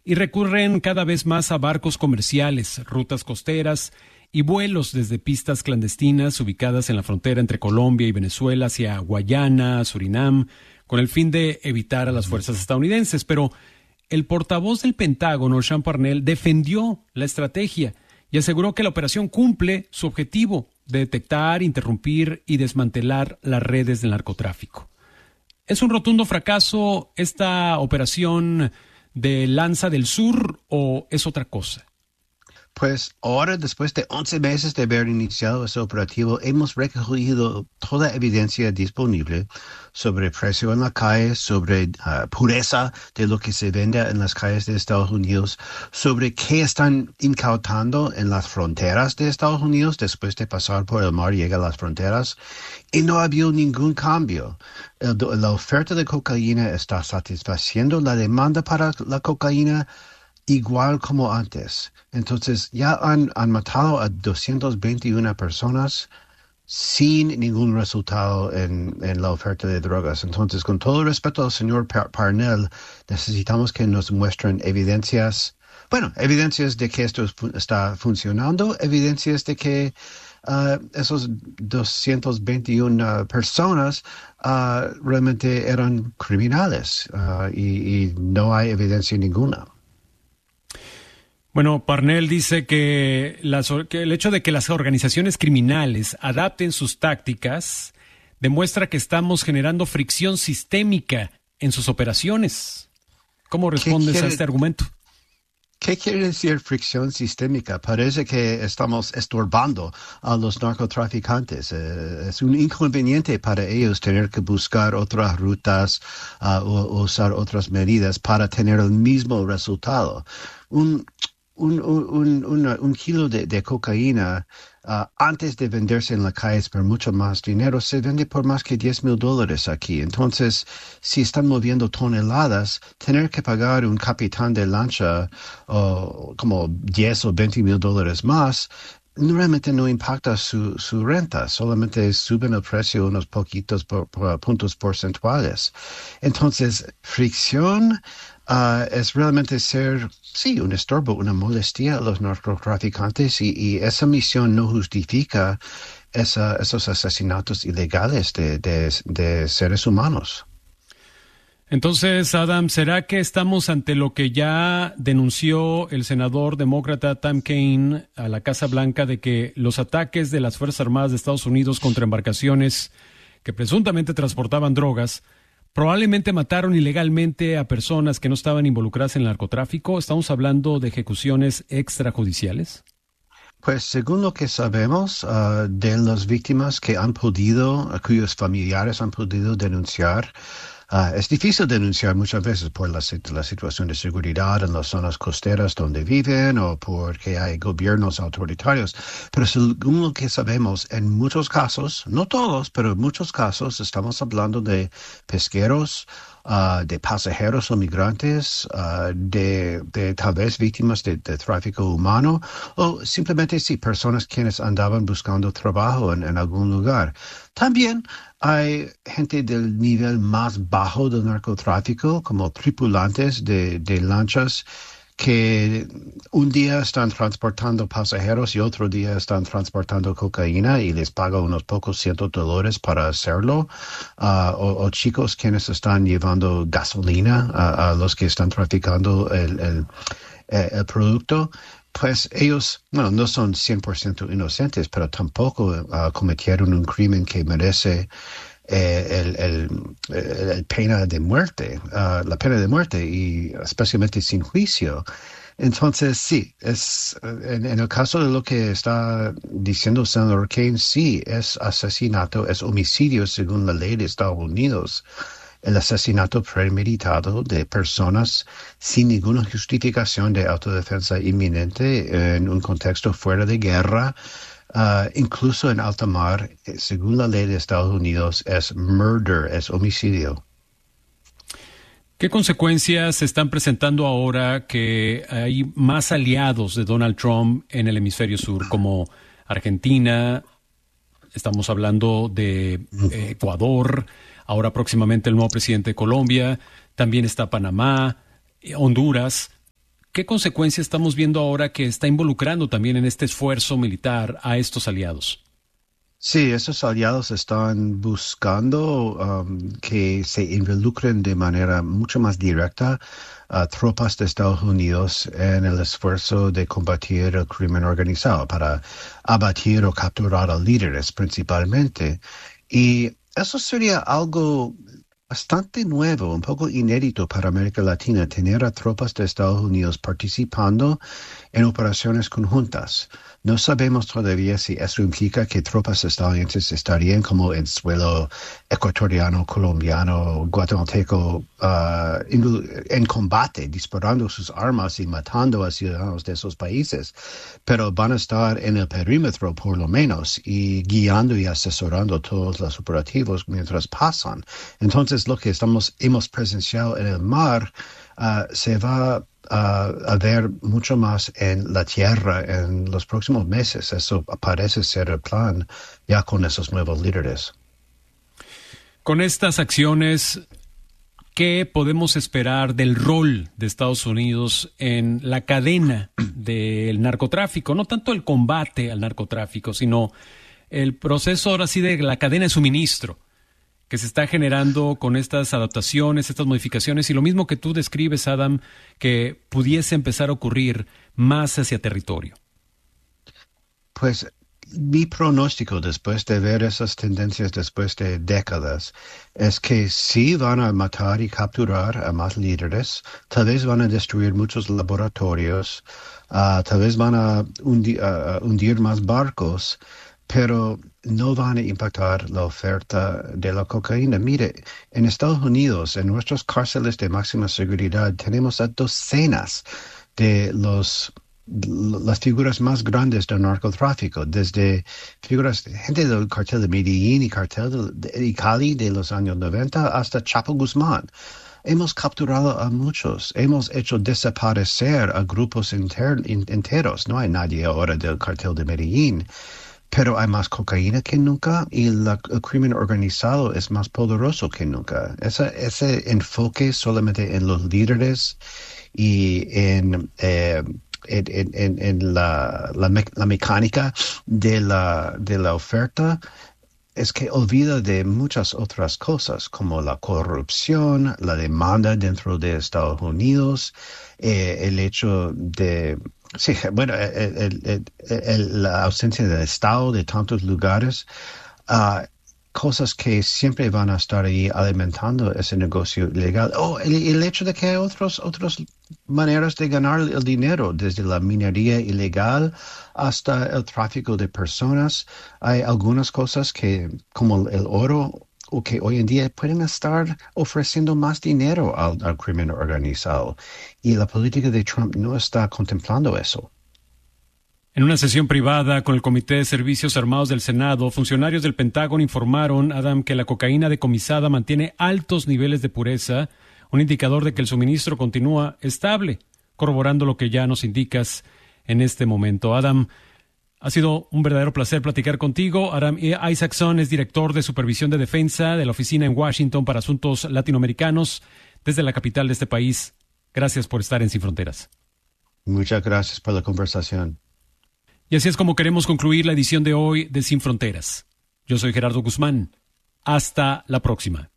y recurren cada vez más a barcos comerciales, rutas costeras y vuelos desde pistas clandestinas ubicadas en la frontera entre Colombia y Venezuela hacia Guayana, Surinam, con el fin de evitar a las fuerzas estadounidenses. Pero el portavoz del Pentágono, Sean Parnell, defendió la estrategia y aseguró que la operación cumple su objetivo de detectar, interrumpir y desmantelar las redes del narcotráfico. ¿Es un rotundo fracaso esta operación de Lanza del Sur o es otra cosa? Pues ahora, después de 11 meses de haber iniciado ese operativo, hemos recogido toda evidencia disponible sobre precio en la calle, sobre pureza de lo que se vende en las calles de Estados Unidos, sobre qué están incautando en las fronteras de Estados Unidos después de pasar por el mar, llega a las fronteras, y no ha habido ningún cambio. La oferta de cocaína está satisfaciendo la demanda para la cocaína igual como antes. Entonces ya han matado a 221 personas sin ningún resultado en la oferta de drogas. Entonces, con todo el respeto al señor Parnell, necesitamos que nos muestren evidencias de que esto está funcionando, evidencias de que esos 221 personas realmente eran criminales y no hay evidencia ninguna. Bueno, Parnell dice que el hecho de que las organizaciones criminales adapten sus tácticas demuestra que estamos generando fricción sistémica en sus operaciones. ¿Cómo respondes a este argumento? ¿Qué quiere decir fricción sistémica? Parece que estamos estorbando a los narcotraficantes. Es un inconveniente para ellos tener que buscar otras rutas o usar otras medidas para tener el mismo resultado. Un kilo de cocaína antes de venderse en la calle por mucho más dinero se vende por más que $10,000 aquí. Entonces, si están moviendo toneladas, tener que pagar un capitán de lancha como $10 o $20,000 más realmente no impacta su renta, solamente suben el precio unos poquitos puntos porcentuales. Entonces, fricción es realmente ser, un estorbo, una molestia a los narcotraficantes y esa misión no justifica esos asesinatos ilegales de seres humanos. Entonces, Adam, ¿será que estamos ante lo que ya denunció el senador demócrata Tim Kaine a la Casa Blanca de que los ataques de las Fuerzas Armadas de Estados Unidos contra embarcaciones que presuntamente transportaban drogas probablemente mataron ilegalmente a personas que no estaban involucradas en el narcotráfico? ¿Estamos hablando de ejecuciones extrajudiciales? Pues según lo que sabemos de las víctimas cuyos familiares han podido denunciar, es difícil denunciar muchas veces por la situación de seguridad en las zonas costeras donde viven o porque hay gobiernos autoritarios. Pero según lo que sabemos, en muchos casos, no todos, pero en muchos casos, estamos hablando de pesqueros, de pasajeros o migrantes, de tal vez víctimas de tráfico humano o simplemente personas quienes andaban buscando trabajo en algún lugar. También hay gente del nivel más bajo del narcotráfico, como tripulantes de lanchas que un día están transportando pasajeros y otro día están transportando cocaína y les pagan unos pocos $100 para hacerlo, o chicos quienes están llevando gasolina a los que están traficando el producto. Pues ellos, no son 100% inocentes, pero tampoco cometieron un crimen que merece la pena de muerte, y especialmente sin juicio. Entonces, sí, en el caso de lo que está diciendo el senador Kaine, sí, es asesinato, es homicidio según la ley de Estados Unidos. El asesinato premeditado de personas sin ninguna justificación de autodefensa inminente en un contexto fuera de guerra, incluso en alta mar, según la ley de Estados Unidos, es murder, es homicidio. ¿Qué consecuencias se están presentando ahora que hay más aliados de Donald Trump en el hemisferio sur, como Argentina? Estamos hablando de Ecuador, ahora próximamente el nuevo presidente de Colombia, también está Panamá, Honduras. ¿Qué consecuencias estamos viendo ahora que está involucrando también en este esfuerzo militar a estos aliados? Sí, esos aliados están buscando que se involucren de manera mucho más directa a tropas de Estados Unidos en el esfuerzo de combatir el crimen organizado, para abatir o capturar a líderes principalmente. Y eso sería algo bastante nuevo, un poco inédito para América Latina, tener a tropas de Estados Unidos participando en operaciones conjuntas. No sabemos todavía si eso implica que tropas estadounidenses estarían como en suelo ecuatoriano, colombiano, guatemalteco, en combate, disparando sus armas y matando a ciudadanos de esos países, pero van a estar en el perímetro por lo menos y guiando y asesorando todos los operativos mientras pasan. Entonces, lo que hemos presenciado en el mar se va a ver mucho más en la tierra en los próximos meses. Eso parece ser el plan ya con esos nuevos líderes. Con estas acciones, ¿qué podemos esperar del rol de Estados Unidos en la cadena del narcotráfico? No tanto el combate al narcotráfico, sino el proceso ahora sí de la cadena de suministro que se está generando con estas adaptaciones, estas modificaciones, y lo mismo que tú describes, Adam, que pudiese empezar a ocurrir más hacia territorio. Pues mi pronóstico después de ver esas tendencias después de décadas es que sí van a matar y capturar a más líderes, tal vez van a destruir muchos laboratorios, tal vez van a hundir más barcos, pero no van a impactar la oferta de la cocaína. Mire, en Estados Unidos, en nuestras cárceles de máxima seguridad, tenemos a docenas de las figuras más grandes del narcotráfico, desde gente del cartel de Medellín y cartel de Cali de los años 90 hasta Chapo Guzmán. Hemos capturado a muchos, hemos hecho desaparecer a grupos enteros. No hay nadie ahora del cartel de Medellín, pero hay más cocaína que nunca y el crimen organizado es más poderoso que nunca. Ese enfoque solamente en los líderes y en la mecánica de la oferta es que olvida de muchas otras cosas, como la corrupción, la demanda dentro de Estados Unidos, el hecho de... Sí, bueno, la ausencia del Estado de tantos lugares, cosas que siempre van a estar ahí alimentando ese negocio ilegal. El hecho de que hay otras maneras de ganar el dinero, desde la minería ilegal hasta el tráfico de personas. Hay algunas cosas como el oro, o que hoy en día pueden estar ofreciendo más dinero al crimen organizado. Y la política de Trump no está contemplando eso. En una sesión privada con el Comité de Servicios Armados del Senado, funcionarios del Pentágono informaron, Adam, que la cocaína decomisada mantiene altos niveles de pureza, un indicador de que el suministro continúa estable, corroborando lo que ya nos indicas en este momento. Adam, ha sido un verdadero placer platicar contigo. Adam Isaacson es director de Supervisión de Defensa de la Oficina en Washington para Asuntos Latinoamericanos desde la capital de este país. Gracias por estar en Sin Fronteras. Muchas gracias por la conversación. Y así es como queremos concluir la edición de hoy de Sin Fronteras. Yo soy Gerardo Guzmán. Hasta la próxima.